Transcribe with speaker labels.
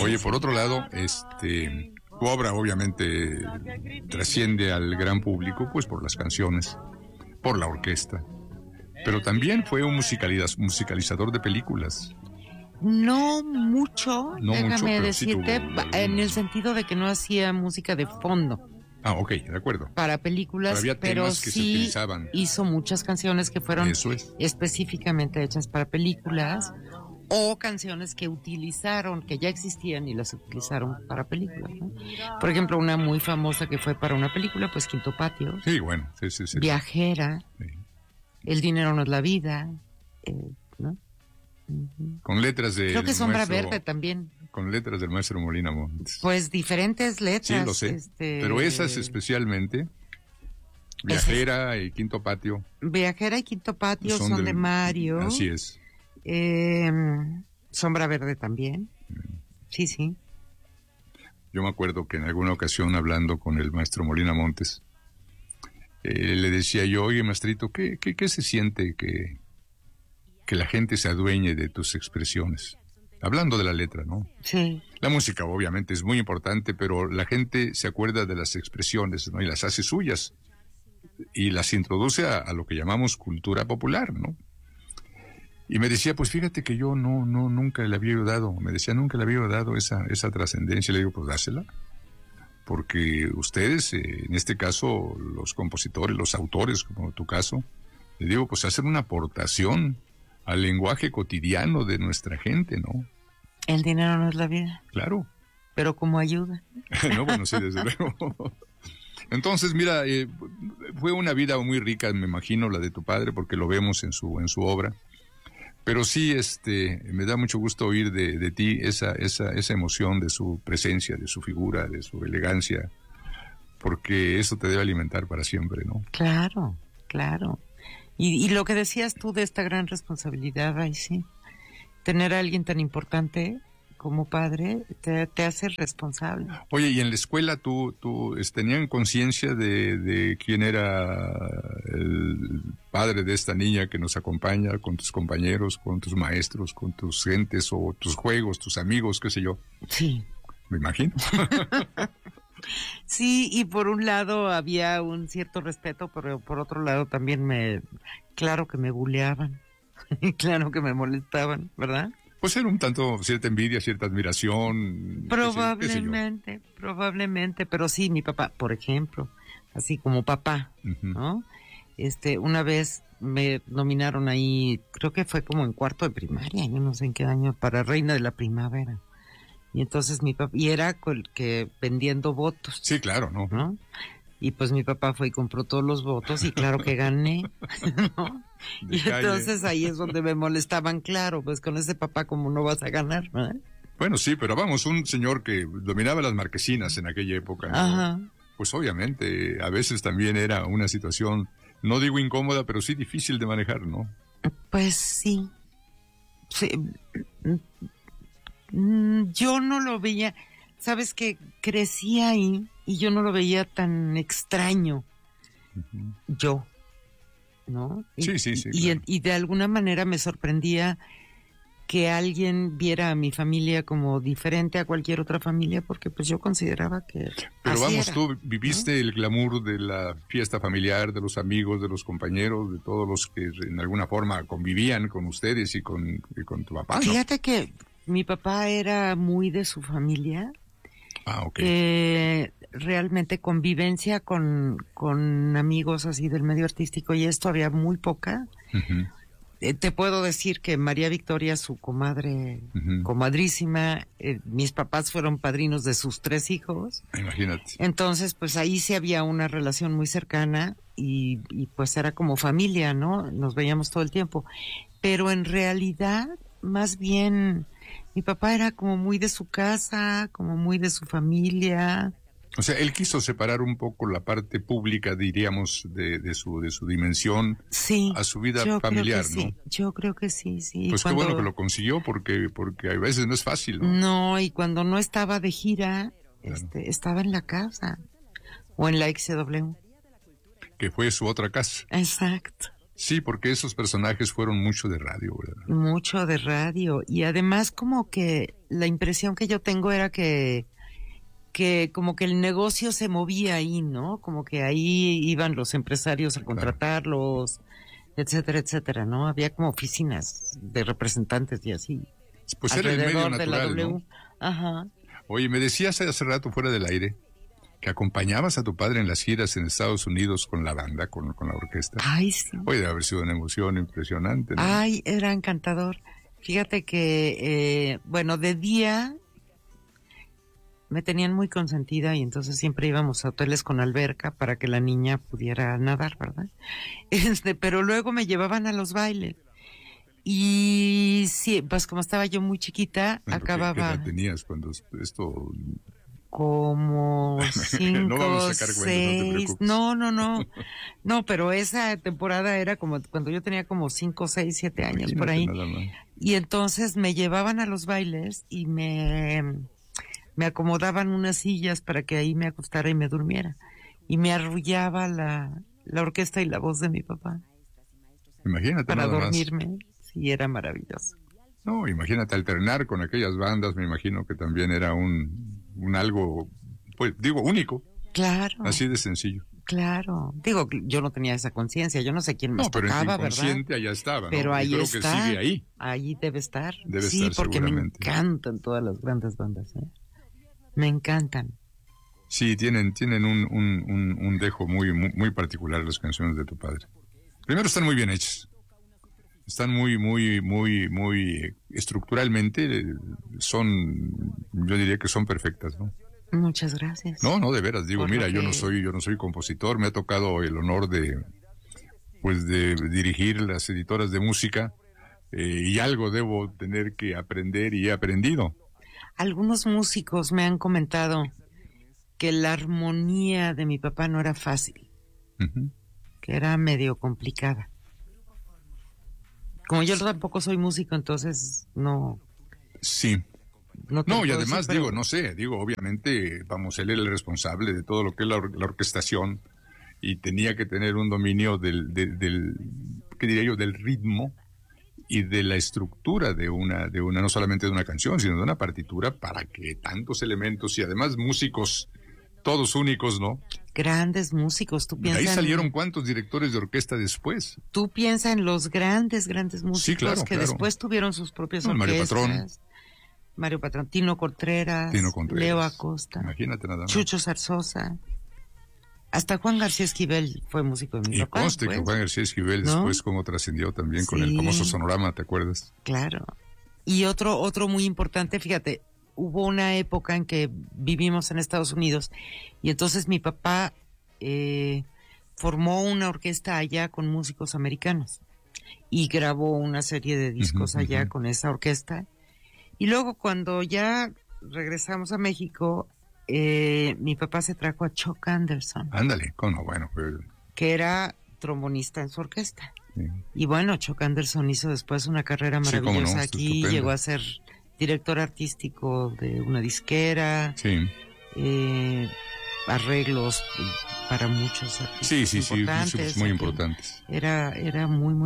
Speaker 1: Oye, por otro lado, tu obra obviamente trasciende al gran público, pues por las canciones, por la orquesta, pero también fue un musicalizador de películas.
Speaker 2: No mucho,
Speaker 1: No
Speaker 2: déjame
Speaker 1: mucho, pero
Speaker 2: decirte,
Speaker 1: sí tuvo
Speaker 2: en el sentido de que no hacía música de fondo.
Speaker 1: Ah, ok, de acuerdo.
Speaker 2: Para películas, pero
Speaker 1: que se
Speaker 2: sí
Speaker 1: utilizaban.
Speaker 2: hizo muchas canciones que fueron específicamente hechas para películas, o canciones que utilizaron, que ya existían y las utilizaron para películas, ¿no? Por ejemplo, una muy famosa que fue para una película, pues Quinto Patio.
Speaker 1: Sí, bueno, sí.
Speaker 2: Viajera. Sí. El dinero no es la vida, ¿no?
Speaker 1: Con letras de...
Speaker 2: Creo que Sombra Verde también.
Speaker 1: Con letras del maestro Molina Montes.
Speaker 2: Pues diferentes letras.
Speaker 1: Sí, lo sé. Pero esas especialmente, Viajera y Quinto Patio.
Speaker 2: Viajera y Quinto Patio son de Mario.
Speaker 1: Así es.
Speaker 2: Sombra Verde también. Sí.
Speaker 1: Yo me acuerdo que en alguna ocasión, hablando con el maestro Molina Montes, le decía yo, oye, maestrito, ¿qué se siente que la gente se adueñe de tus expresiones? Hablando de la letra, ¿no?
Speaker 2: Sí.
Speaker 1: La música obviamente es muy importante, pero la gente se acuerda de las expresiones, ¿no? Y las hace suyas. Y las introduce a lo que llamamos cultura popular, ¿no? Y me decía, pues fíjate que yo nunca le había dado, nunca le había dado esa trascendencia. Le digo, pues dásela. Porque ustedes, en este caso, los compositores, los autores, como tu caso, le digo, pues hacen una aportación al lenguaje cotidiano de nuestra gente, ¿no?
Speaker 2: El dinero no es la vida.
Speaker 1: Claro.
Speaker 2: Pero como ayuda.
Speaker 1: No, bueno, sí, desde luego. Entonces, mira, fue una vida muy rica, me imagino, la de tu padre, porque lo vemos en su obra. Pero sí, me da mucho gusto oír de ti esa emoción de su presencia, de su figura, de su elegancia, porque eso te debe alimentar para siempre, ¿no?
Speaker 2: Claro. Y lo que decías tú de esta gran responsabilidad, ahí sí, tener a alguien tan importante como padre te hace responsable.
Speaker 1: Oye, y en la escuela tú tenían conciencia de quién era el padre de esta niña que nos acompaña, con tus compañeros, con tus maestros, con tus gentes o tus juegos, tus amigos, qué sé yo.
Speaker 2: Sí.
Speaker 1: Me imagino.
Speaker 2: Sí, y por un lado había un cierto respeto, pero por otro lado también claro que me buleaban, claro que me molestaban, ¿verdad?
Speaker 1: Pues era un tanto cierta envidia, cierta admiración.
Speaker 2: Probablemente, pero sí, mi papá, por ejemplo, así como papá, ¿no? Una vez me nominaron ahí, creo que fue como en cuarto de primaria, yo no sé en qué año, para Reina de la Primavera. Y entonces mi papá, y era que vendiendo votos.
Speaker 1: Sí, claro, ¿no?
Speaker 2: Y pues mi papá fue y compró todos los votos y claro que gané, ¿no? Y entonces ahí es donde me molestaban, claro, pues con ese papá como no vas a ganar, ¿verdad?
Speaker 1: Bueno, sí, pero vamos, un señor que dominaba las marquesinas en aquella época, ¿no?
Speaker 2: Ajá.
Speaker 1: Pues obviamente a veces también era una situación, no digo incómoda, pero sí difícil de manejar, ¿no?
Speaker 2: Pues sí. Yo no lo veía, sabes que crecí ahí y yo no lo veía tan extraño. Yo, ¿no?
Speaker 1: Sí.
Speaker 2: Y de alguna manera me sorprendía que alguien viera a mi familia como diferente a cualquier otra familia, porque pues yo consideraba que
Speaker 1: pero vamos,
Speaker 2: era,
Speaker 1: tú viviste, ¿no?, el glamour de la fiesta familiar, de los amigos, de los compañeros, de todos los que en alguna forma convivían con ustedes y con tu papá, ¿no?
Speaker 2: Fíjate que mi papá era muy de su familia.
Speaker 1: Ah, ok.
Speaker 2: Realmente convivencia con amigos así del medio artístico y esto había muy poca.
Speaker 1: Uh-huh.
Speaker 2: Te puedo decir que María Victoria, su comadre, comadrísima, mis papás fueron padrinos de sus 3 hijos.
Speaker 1: Imagínate.
Speaker 2: Entonces, pues ahí sí había una relación muy cercana y pues era como familia, ¿no? Nos veíamos todo el tiempo. Pero en realidad, más bien, mi papá era como muy de su casa, como muy de su familia.
Speaker 1: O sea, él quiso separar un poco la parte pública, diríamos, de su dimensión,
Speaker 2: sí,
Speaker 1: a su vida familiar, ¿no?
Speaker 2: Sí. Yo creo que sí.
Speaker 1: Pues qué bueno que lo consiguió, porque a veces no es fácil, ¿no?
Speaker 2: No, y cuando no estaba de gira, claro, estaba en la casa, o en la XW.
Speaker 1: Que fue su otra casa.
Speaker 2: Exacto.
Speaker 1: Sí, porque esos personajes fueron mucho de radio, ¿verdad?
Speaker 2: Mucho de radio, y además como que la impresión que yo tengo era que como que el negocio se movía ahí, ¿no? Como que ahí iban los empresarios a contratarlos, etcétera, etcétera, ¿no? Había como oficinas de representantes y así.
Speaker 1: Pues era el medio natural,
Speaker 2: de la W.
Speaker 1: ¿no?
Speaker 2: Ajá.
Speaker 1: Oye, me decías hace rato fuera del aire que acompañabas a tu padre en las giras en Estados Unidos con la banda, con la orquesta.
Speaker 2: Ay, sí.
Speaker 1: Oye, debe haber sido una emoción impresionante, ¿no?
Speaker 2: Ay, era encantador. Fíjate que, bueno, de día me tenían muy consentida y entonces siempre íbamos a hoteles con alberca para que la niña pudiera nadar, ¿verdad? Pero luego me llevaban a los bailes. Y sí, pues como estaba yo muy chiquita, acababa...
Speaker 1: ¿Qué edad tenías cuando esto...?
Speaker 2: Como 5,
Speaker 1: no vamos a sacar
Speaker 2: 6... No, pero esa temporada era como cuando yo tenía como 5, 6, 7 años. Imagínate, por ahí.
Speaker 1: Nada más.
Speaker 2: Y entonces me llevaban a los bailes y me acomodaban unas sillas para que ahí me acostara y me durmiera. Y me arrullaba la orquesta y la voz de mi papá.
Speaker 1: Imagínate
Speaker 2: para
Speaker 1: nada
Speaker 2: dormirme.
Speaker 1: Más.
Speaker 2: Sí, era maravilloso.
Speaker 1: No, imagínate alternar con aquellas bandas, me imagino que también era un algo, pues digo, único.
Speaker 2: Claro.
Speaker 1: Así de sencillo.
Speaker 2: Claro. Digo, yo no tenía esa conciencia, yo no sé quién más tocaba, ¿verdad?
Speaker 1: No, pero en tu inconsciente allá estaba, ¿no?
Speaker 2: Pero ahí
Speaker 1: creo
Speaker 2: está.
Speaker 1: Que sigue ahí.
Speaker 2: Ahí debe estar.
Speaker 1: Debe
Speaker 2: sí,
Speaker 1: estar
Speaker 2: porque
Speaker 1: seguramente.
Speaker 2: Me encantan todas las grandes bandas, ¿eh? Me encantan.
Speaker 1: Sí, tienen un dejo muy particular las canciones de tu padre. Primero están muy bien hechas. Están muy estructuralmente yo diría que son perfectas, ¿no?
Speaker 2: Muchas gracias.
Speaker 1: No, de veras, digo, mira, yo no soy compositor, me ha tocado el honor de dirigir las editoras de música, y algo debo tener que aprender y he aprendido.
Speaker 2: Algunos músicos me han comentado que la armonía de mi papá no era fácil, que era medio complicada. Como yo tampoco soy músico, entonces no...
Speaker 1: Sí. No, y además,
Speaker 2: decir,
Speaker 1: obviamente, vamos, él era el responsable de todo lo que es la orquestación y tenía que tener un dominio del ¿qué diría yo?, del ritmo y de la estructura de una, no solamente de una canción, sino de una partitura para que tantos elementos y además músicos, todos únicos, ¿no?
Speaker 2: Grandes músicos, tú piensas.
Speaker 1: De ahí salieron cuántos directores de orquesta después.
Speaker 2: Tú piensas en los grandes músicos
Speaker 1: sí, claro,
Speaker 2: después tuvieron sus propias orquestas. Mario Patrón, Tino Contreras, Leo Acosta.
Speaker 1: Imagínate nada más.
Speaker 2: Chucho Zarzosa. Hasta Juan García Esquivel fue músico de mi papá.
Speaker 1: Y conste que Juan García Esquivel después como trascendió también con el famoso Sonorama, ¿te acuerdas?
Speaker 2: Claro. Y otro muy importante, fíjate, hubo una época en que vivimos en Estados Unidos y entonces mi papá formó una orquesta allá con músicos americanos y grabó una serie de discos allá con esa orquesta. Y luego cuando ya regresamos a México, mi papá se trajo a Chuck Anderson.
Speaker 1: Ándale, bueno.
Speaker 2: Que era trombonista en su orquesta.
Speaker 1: Sí.
Speaker 2: Y bueno, Chuck Anderson hizo después una carrera maravillosa aquí,
Speaker 1: estupendo.
Speaker 2: Llegó a ser director artístico de una disquera, arreglos para muchos artistas
Speaker 1: importantes,
Speaker 2: muy importantes. Era muy